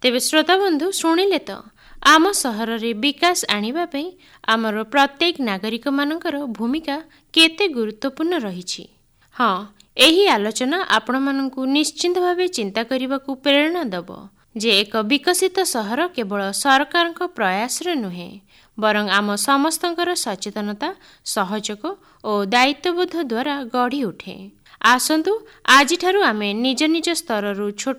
ତେବେ ଶ୍ରୋତାବନ୍ଧୁ ଶୁଣିଲେ ତ ଆମ ସହରରେ ବିକାଶ ଆଣିବା ପାଇଁ ଆମର ପ୍ରତ୍ୟେକ ନାଗରିକମାନଙ୍କର ଭୂମିକା କେତେ ଗୁରୁତ୍ୱପୂର୍ଣ୍ଣ ରହିଛି। ହଁ, ଏହି ଆଲୋଚନା ଆପଣମାନଙ୍କୁ ନିଶ୍ଚିନ୍ତ ଭାବେ ଚିନ୍ତା କରିବାକୁ ପ୍ରେରଣା ଦେବ ଯେ ଏକ ବିକଶିତ ସହର କେବଳ ସରକାରଙ୍କ ପ୍ରୟାସରେ ନୁହେଁ, ବରଂ ଆମ ସମସ୍ତଙ୍କର ସଚେତନତା, ସହଯୋଗ ଓ ଦାୟିତ୍ୱବୋଧ ଦ୍ୱାରା ଗଢ଼ି ଉଠେ। ଆସନ୍ତୁ ଆଜିଠାରୁ ଆମେ ନିଜ ନିଜ ସ୍ତରରୁ ଛୋଟ